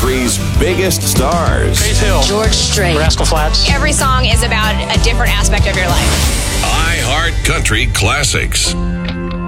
country's biggest stars. Faith Hill, George Strait, Rascal Flatts. Every song is about a different aspect of your life. iHeart Country Classics.